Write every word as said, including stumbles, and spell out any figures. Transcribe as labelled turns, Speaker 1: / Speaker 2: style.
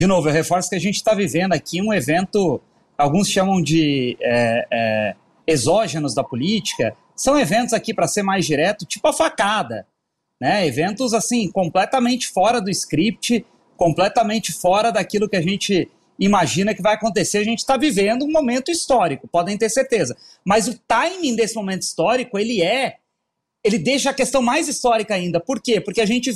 Speaker 1: De novo, eu reforço que a gente está vivendo aqui um evento, alguns chamam de é, é, exógenos da política, são eventos aqui, para ser mais direto, tipo a facada, né? Eventos assim, completamente fora do script, completamente fora daquilo que a gente imagina que vai acontecer. A gente está vivendo um momento histórico, podem ter certeza. Mas o timing desse momento histórico, ele é, ele deixa a questão mais histórica ainda. Por quê? Porque a gente